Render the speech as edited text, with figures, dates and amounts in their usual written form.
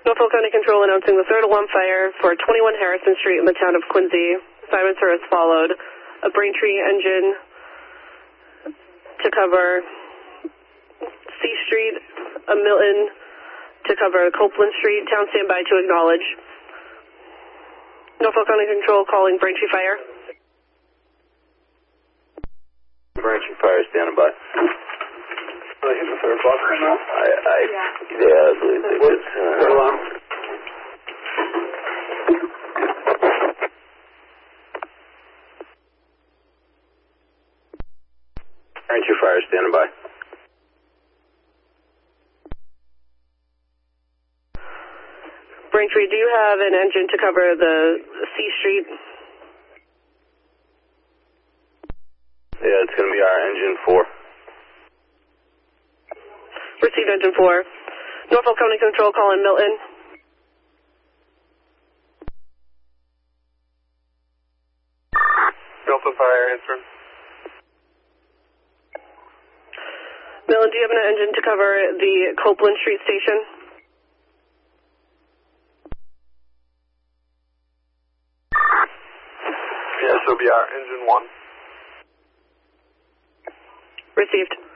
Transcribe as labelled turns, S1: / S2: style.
S1: Norfolk County Control announcing the third alarm fire for 21 Harrison Street in the town of Quincy. Sirens are as followed. A Braintree engine to cover C Street, a Milton to cover Copeland Street. Town standby to acknowledge. Norfolk County Control calling Braintree Fire.
S2: Braintree Fire standing by.
S3: They hit the third block right now?
S2: Yeah, I believe they did. Braintree Fire standing by.
S1: Braintree, do you have an engine to cover the C Street?
S2: Yeah, it's going to be our engine 4.
S1: Received engine 4. Norfolk County Control calling Milton.
S3: Delta Fire answering.
S1: Milton, do you have an engine to cover the Copeland Street station?
S3: Yes, it'll be our engine 1.
S1: Received.